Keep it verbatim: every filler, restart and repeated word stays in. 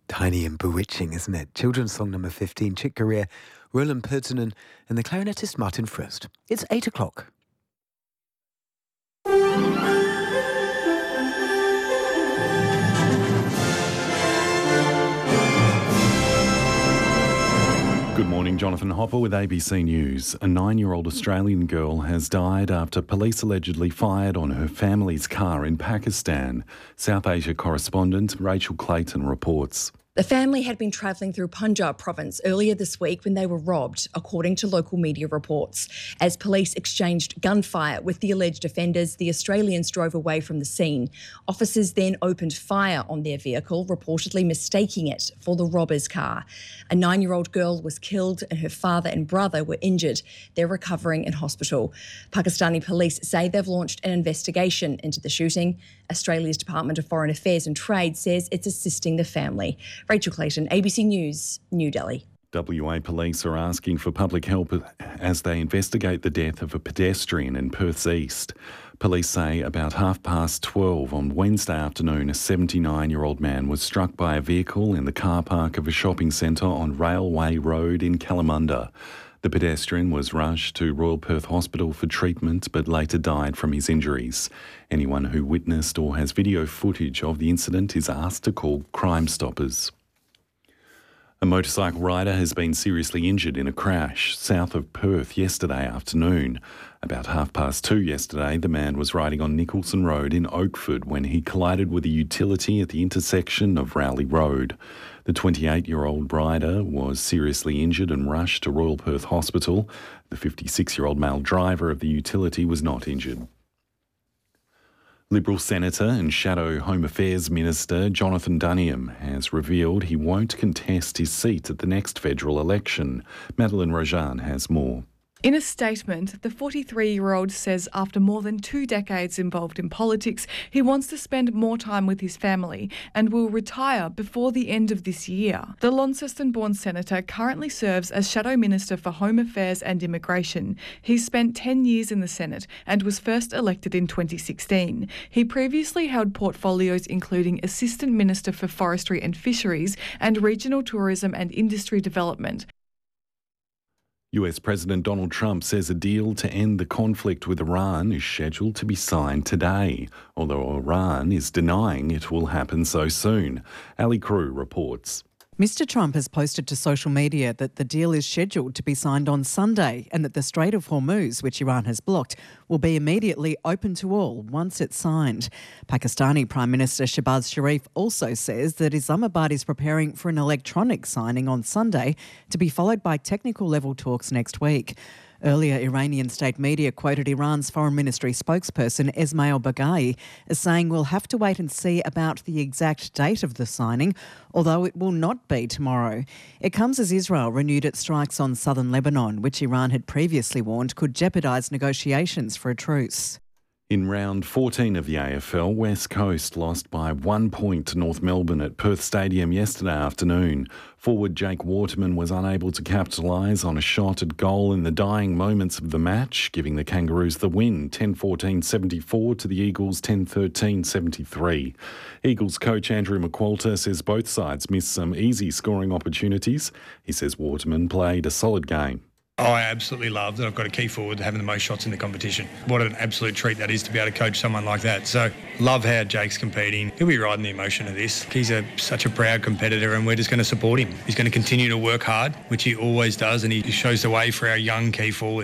Tiny and bewitching, isn't it? Children's song number fifteen, Chick Corea, Roland Pertinen and the clarinetist Martin Frost. It's eight o'clock. Good morning, Jonathan Hopper with A B C News. A nine-year-old Australian girl has died after police allegedly fired on her family's car in Pakistan. South Asia correspondent Rachel Clayton reports. The family had been travelling through Punjab province earlier this week when they were robbed, according to local media reports. As police exchanged gunfire with the alleged offenders, the Australians drove away from the scene. Officers then opened fire on their vehicle, reportedly mistaking it for the robber's car. A nine-year-old girl was killed and her father and brother were injured. They're recovering in hospital. Pakistani police say they've launched an investigation into the shooting. Australia's Department of Foreign Affairs and Trade says it's assisting the family. Rachel Clayton, A B C News, New Delhi. W A police are asking for public help as they investigate the death of a pedestrian in Perth's east. Police say about half past twelve on Wednesday afternoon, a seventy-nine-year-old man was struck by a vehicle in the car park of a shopping centre on Railway Road in Kalamunda. The pedestrian was rushed to Royal Perth Hospital for treatment but later died from his injuries. Anyone who witnessed or has video footage of the incident is asked to call Crime Stoppers. A motorcycle rider has been seriously injured in a crash south of Perth yesterday afternoon. About half past two yesterday, the man was riding on Nicholson Road in Oakford when he collided with a utility at the intersection of Rowley Road. The twenty-eight-year-old rider was seriously injured and rushed to Royal Perth Hospital. The fifty-six-year-old male driver of the utility was not injured. Liberal Senator and Shadow Home Affairs Minister Jonathan Duniam has revealed he won't contest his seat at the next federal election. Madeline Rajan has more. In a statement, the forty-three-year-old says after more than two decades involved in politics, he wants to spend more time with his family and will retire before the end of this year. The Launceston-born senator currently serves as Shadow Minister for Home Affairs and Immigration. He spent ten years in the Senate and was first elected in twenty sixteen. He previously held portfolios including Assistant Minister for Forestry and Fisheries and Regional Tourism and Industry Development. U S President Donald Trump says a deal to end the conflict with Iran is scheduled to be signed today, although Iran is denying it will happen so soon. Ali Crew reports. Mister Trump has posted to social media that the deal is scheduled to be signed on Sunday and that the Strait of Hormuz, which Iran has blocked, will be immediately open to all once it's signed. Pakistani Prime Minister Shehbaz Sharif also says that Islamabad is preparing for an electronic signing on Sunday to be followed by technical level talks next week. Earlier, Iranian state media quoted Iran's Foreign Ministry spokesperson Esmail Baghai as saying we'll have to wait and see about the exact date of the signing, although it will not be tomorrow. It comes as Israel renewed its strikes on southern Lebanon, which Iran had previously warned could jeopardise negotiations for a truce. In round fourteen of the A F L, West Coast lost by one point to North Melbourne at Perth Stadium yesterday afternoon. Forward Jake Waterman was unable to capitalise on a shot at goal in the dying moments of the match, giving the Kangaroos the win, ten fourteen seventy-four to the Eagles ten thirteen seventy-three. Eagles coach Andrew McQualter says both sides missed some easy scoring opportunities. He says Waterman played a solid game. Oh, I absolutely love that I've got a key forward having the most shots in the competition. What an absolute treat that is to be able to coach someone like that. So, love how Jake's competing. He'll be riding the emotion of this. He's a such a proud competitor and we're just going to support him. He's going to continue to work hard, which he always does, and he shows the way for our young key forwards.